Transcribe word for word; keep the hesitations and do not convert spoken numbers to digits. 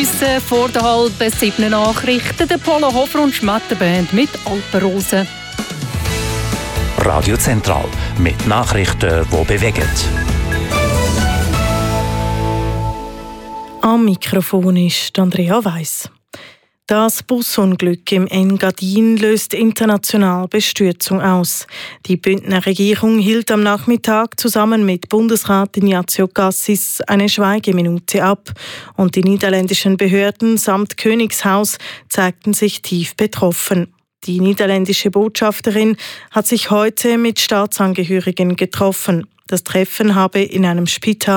Vor der halben siebten Nachrichten der Polo Hofer und Schmetterband mit Alpenrose. Radio Zentral mit Nachrichten, die bewegen. Am Mikrofon ist Andrea Weiss. Das Busunglück im Engadin löst international Bestürzung aus. Die Bündner Regierung hielt am Nachmittag zusammen mit Bundesrat Ignazio Cassis eine Schweigeminute ab und die niederländischen Behörden samt Königshaus zeigten sich tief betroffen. Die niederländische Botschafterin hat sich heute mit Staatsangehörigen getroffen. Das Treffen habe in einem Spital